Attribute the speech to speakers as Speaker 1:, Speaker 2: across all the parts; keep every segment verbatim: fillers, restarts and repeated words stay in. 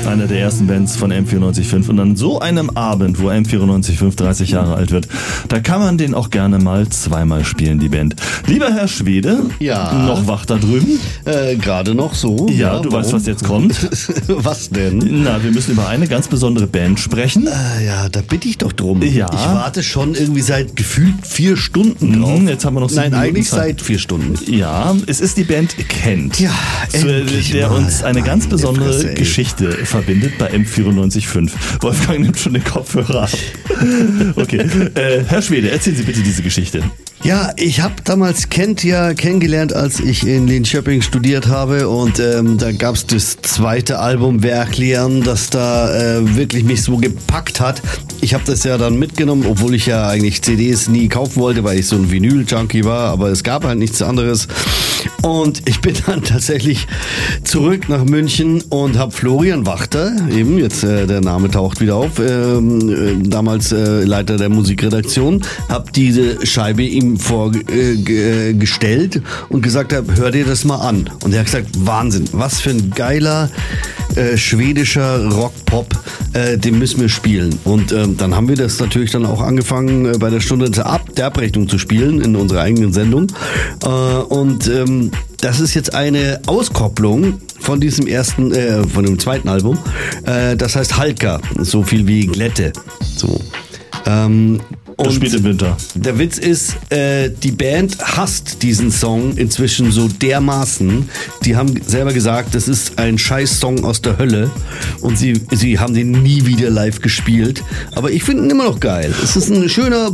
Speaker 1: Einer der ersten Bands von M vierundneunzig Komma fünf. Und an so einem Abend, wo M vierundneunzig Komma fünf dreißig Jahre alt wird, da kann man den auch gerne mal zweimal spielen, die Band. Lieber Herr Schwede,
Speaker 2: ja.
Speaker 1: noch wach da drüben?
Speaker 2: Äh, gerade noch so.
Speaker 1: Ja,
Speaker 2: ja
Speaker 1: du
Speaker 2: warum?
Speaker 1: weißt, was jetzt kommt.
Speaker 2: Was denn?
Speaker 1: Na, wir müssen über eine ganz besondere Band sprechen.
Speaker 2: Äh, ja, da bitte ich doch drum.
Speaker 1: Ja.
Speaker 2: Ich warte schon irgendwie seit gefühlt vier Stunden drauf.
Speaker 1: Hm, jetzt haben wir noch sieben
Speaker 2: Nein,
Speaker 1: Minuten
Speaker 2: eigentlich
Speaker 1: Zeit.
Speaker 2: seit vier Stunden.
Speaker 1: Ja, es ist die Band Kent.
Speaker 2: Ja,
Speaker 1: zu,
Speaker 2: endlich
Speaker 1: der
Speaker 2: mal.
Speaker 1: uns eine ganz
Speaker 2: Meine
Speaker 1: besondere
Speaker 2: Fresse, ey.
Speaker 1: Geschichte verbindet bei M vierundneunzig Komma fünf. Wolfgang nimmt schon den Kopfhörer ab. Okay, äh, Herr Schwede, erzählen Sie bitte diese Geschichte.
Speaker 2: Ja, ich habe damals Kent ja kennengelernt, als ich in Linköping studiert habe, und ähm, da gab's das zweite Album Verkligen, das da äh, wirklich mich so gepackt hat. Ich habe das ja dann mitgenommen, obwohl ich ja eigentlich C Ds nie kaufen wollte, weil ich so ein Vinyl-Junkie war, aber es gab halt nichts anderes. Und ich bin dann tatsächlich zurück nach München und habe Florian Wachter, eben jetzt äh, der Name taucht wieder auf, ähm, äh, damals äh, Leiter der Musikredaktion, habe diese Scheibe ihm vorgestellt äh, und gesagt, hab, hör dir das mal an. Und er hat gesagt, Wahnsinn, was für ein geiler äh, schwedischer Rock-Pop, äh, den müssen wir spielen. Und ähm, dann haben wir das natürlich dann auch angefangen, äh, bei der Stunde der, Ab- der Abrechnung zu spielen in unserer eigenen Sendung. Äh, und ähm, das ist jetzt eine Auskopplung von diesem ersten, äh, von dem zweiten Album. Äh, das heißt Halka, so viel wie Glätte. So. Ähm,
Speaker 1: Das
Speaker 2: und
Speaker 1: spielt im Winter.
Speaker 2: der Witz ist, äh, die Band hasst diesen Song inzwischen so dermaßen. Die haben selber gesagt, das ist ein Scheiß-Song aus der Hölle, und sie, sie haben den nie wieder live gespielt. Aber ich finde ihn immer noch geil. Es ist ein schöner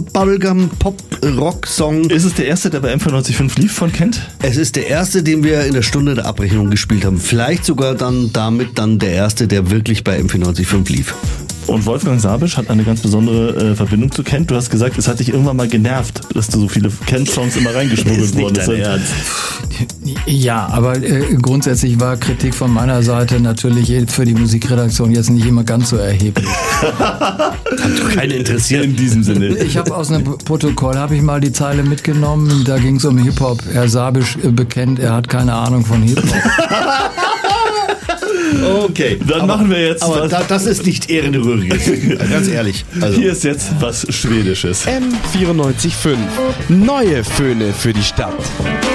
Speaker 2: Bubblegum-Pop-Rock-Song.
Speaker 1: Ist es der erste, der bei M vierundneunzig Komma fünf lief von Kent?
Speaker 2: Es ist der erste, den wir in der Stunde der Abrechnung gespielt haben. Vielleicht sogar dann damit dann der erste, der wirklich bei M vierundneunzig Komma fünf lief.
Speaker 1: Und Wolfgang Sabisch hat eine ganz besondere äh, Verbindung zu Kent. Du hast gesagt, es hat dich irgendwann mal genervt, dass du so viele Kent-Songs immer reingeschmuggelt worden bist.
Speaker 3: Ja, aber äh, grundsätzlich war Kritik von meiner Seite natürlich für die Musikredaktion jetzt nicht immer ganz so erheblich.
Speaker 2: Hat doch keinen interessiert.
Speaker 1: In diesem Sinne.
Speaker 3: Ich habe aus einem Protokoll habe ich mal die Zeile mitgenommen. Da ging es um Hip-Hop. Herr Sabisch äh, bekennt, er hat keine Ahnung von Hip-Hop.
Speaker 1: Okay, dann
Speaker 2: aber,
Speaker 1: machen wir jetzt
Speaker 2: aber
Speaker 1: was.
Speaker 2: da, das ist nicht ehrenrührig. Ganz ehrlich. Also.
Speaker 1: Hier ist jetzt was Schwedisches.
Speaker 4: M vierundneunzig Komma fünf. Neue Föhne für die Stadt.